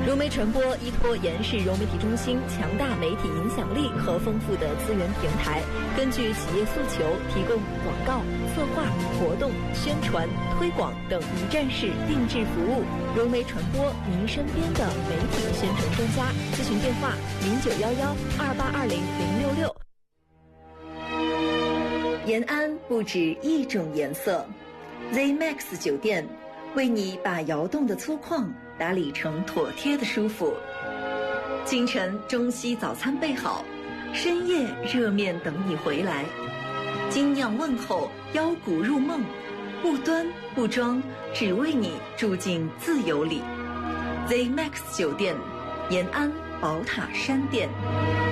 融媒传播依托延世融媒体中心强大媒体影响力和丰富的资源平台，根据企业诉求提供广告、策划、活动、宣传、推广等一站式定制服务。融媒传播，您身边的媒体宣传专家。咨询电话：091128200666。延安不止一种颜色 ，ZMAX 酒店为你把窑洞的粗犷打理成妥帖的舒服。清晨中西早餐备好，深夜热面等你回来。精酿问候，腰鼓入梦，不端不装，只为你住进自由里。ZMAX 酒店，延安宝塔山店。